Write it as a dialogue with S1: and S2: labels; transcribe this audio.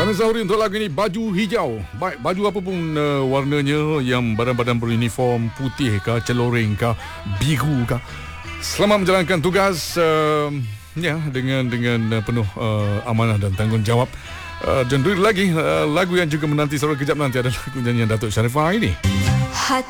S1: Sana Zahuri untuk lagu ini Baju Hijau. Baik, baju apa pun warnanya, yang badan-badan beruniform putih ke, celoreng ke, biru ke, selamat menjalankan tugas dengan penuh amanah dan tanggungjawab. Dan lagi lagu yang juga menanti saudara kejap nanti adalah lagu nyanyian Datuk Sharifah ini.